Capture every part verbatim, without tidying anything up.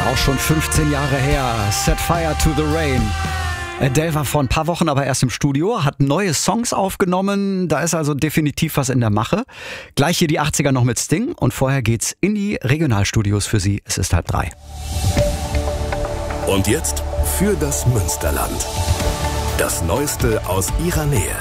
Auch schon fünfzehn Jahre her. Set Fire to the Rain. Adele war vor ein paar Wochen aber erst im Studio, hat neue Songs aufgenommen. Da ist also definitiv was in der Mache. Gleich hier die achtziger noch mit Sting. Und vorher geht's in die Regionalstudios für Sie. Es ist halb drei. Und jetzt für das Münsterland. Das Neueste aus Ihrer Nähe.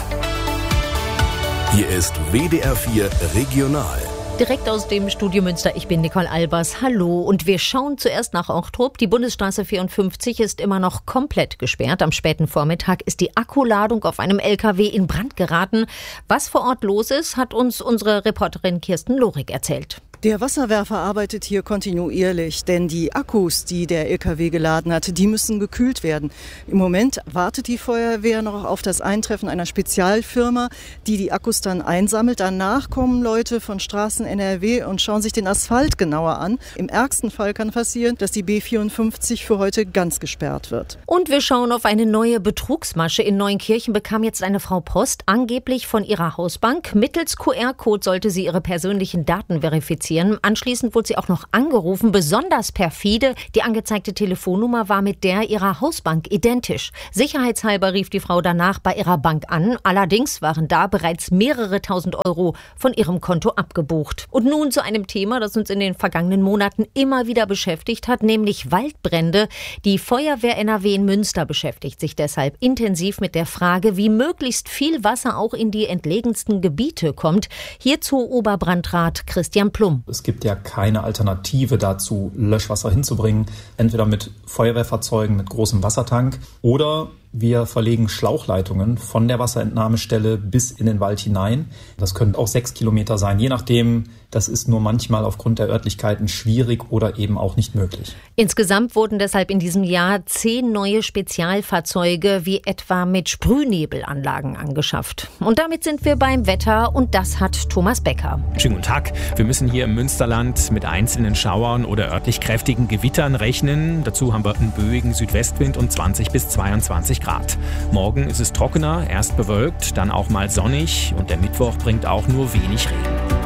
Hier ist W D R vier Regional. Direkt aus dem Studio Münster, ich bin Nicole Albers. Hallo, und wir schauen zuerst nach Ochtrup. Die Bundesstraße vierundfünfzig ist immer noch komplett gesperrt. Am späten Vormittag ist die Akkuladung auf einem L K W in Brand geraten. Was vor Ort los ist, hat uns unsere Reporterin Kirsten Lorik erzählt. Der Wasserwerfer arbeitet hier kontinuierlich, denn die Akkus, die der L K W geladen hatte, die müssen gekühlt werden. Im Moment wartet die Feuerwehr noch auf das Eintreffen einer Spezialfirma, die die Akkus dann einsammelt. Danach kommen Leute von Straßen N R W und schauen sich den Asphalt genauer an. Im ärgsten Fall kann passieren, dass die B vierundfünfzig für heute ganz gesperrt wird. Und wir schauen auf eine neue Betrugsmasche. In Neuenkirchen bekam jetzt eine Frau Post angeblich von ihrer Hausbank. Mittels Q R-Code sollte sie ihre persönlichen Daten verifizieren. Anschließend wurde sie auch noch angerufen, besonders perfide. Die angezeigte Telefonnummer war mit der ihrer Hausbank identisch. Sicherheitshalber rief die Frau danach bei ihrer Bank an. Allerdings waren da bereits mehrere tausend Euro von ihrem Konto abgebucht. Und nun zu einem Thema, das uns in den vergangenen Monaten immer wieder beschäftigt hat, nämlich Waldbrände. Die Feuerwehr N R W in Münster beschäftigt sich deshalb intensiv mit der Frage, wie möglichst viel Wasser auch in die entlegensten Gebiete kommt. Hierzu Oberbrandrat Christian Plum. Es gibt ja keine Alternative dazu, Löschwasser hinzubringen. Entweder mit Feuerwehrfahrzeugen mit großem Wassertank oder wir verlegen Schlauchleitungen von der Wasserentnahmestelle bis in den Wald hinein. Das können auch sechs Kilometer sein, je nachdem. Das ist nur manchmal aufgrund der Örtlichkeiten schwierig oder eben auch nicht möglich. Insgesamt wurden deshalb in diesem Jahr zehn neue Spezialfahrzeuge wie etwa mit Sprühnebelanlagen angeschafft. Und damit sind wir beim Wetter und das hat Thomas Becker. Schönen guten Tag. Wir müssen hier im Münsterland mit einzelnen Schauern oder örtlich kräftigen Gewittern rechnen. Dazu haben wir einen böigen Südwestwind und zwanzig bis zweiundzwanzig Grad. Morgen ist es trockener, erst bewölkt, dann auch mal sonnig und der Mittwoch bringt auch nur wenig Regen.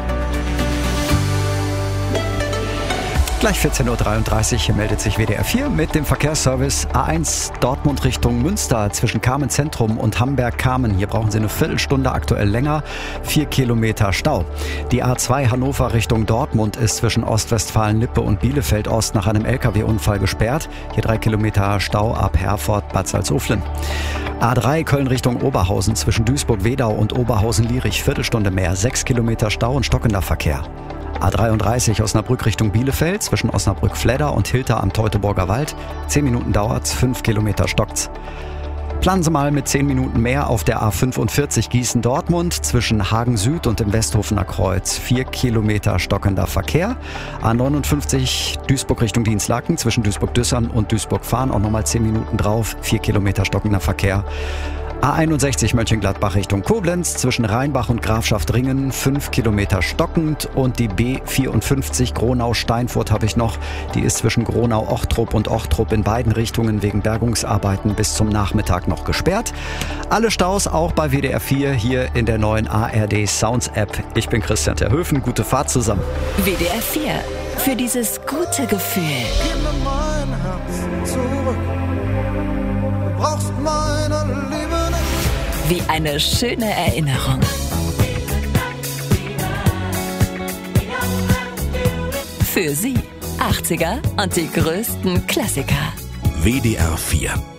Gleich vierzehn Uhr dreiunddreißig, hier meldet sich W D R vier mit dem Verkehrsservice A eins Dortmund Richtung Münster zwischen Kamen Zentrum und Hamberg-Kamen. Hier brauchen Sie eine Viertelstunde, aktuell länger, vier Kilometer Stau. Die A zwei Hannover Richtung Dortmund ist zwischen Ostwestfalen-Lippe und Bielefeld-Ost nach einem L K W-Unfall gesperrt. Hier drei Kilometer Stau ab Herford-Bad Salzuflen. A drei Köln Richtung Oberhausen zwischen Duisburg-Wedau und Oberhausen-Lierich, Viertelstunde mehr, sechs Kilometer Stau und stockender Verkehr. A dreiunddreißig Osnabrück Richtung Bielefeld zwischen Osnabrück-Fledder und Hilter am Teutoburger Wald. zehn Minuten dauert's, fünf Kilometer stockt's. Planen Sie mal mit zehn Minuten mehr auf der A fünfundvierzig Gießen-Dortmund zwischen Hagen Süd und dem Westhofener Kreuz. vier Kilometer stockender Verkehr. A neunundfünfzig Duisburg Richtung Dienstlaken zwischen Duisburg-Düssern und Duisburg-Fahren auch nochmal zehn Minuten drauf. vier Kilometer stockender Verkehr. A einundsechzig Mönchengladbach Richtung Koblenz zwischen Rheinbach und Grafschaft Ringen, fünf Kilometer stockend. Und die B vierundfünfzig Gronau-Steinfurt habe ich noch. Die ist zwischen Gronau-Ochtrup und Ochtrup in beiden Richtungen wegen Bergungsarbeiten bis zum Nachmittag noch gesperrt. Alle Staus auch bei W D R vier hier in der neuen A R D Sounds App. Ich bin Christian Terhöfen, gute Fahrt zusammen. W D R vier, für dieses gute Gefühl. Gib mir mein Herz zurück. Du brauchst meine Liebe. Wie eine schöne Erinnerung. Für Sie achtziger und die größten Klassiker. W D R vier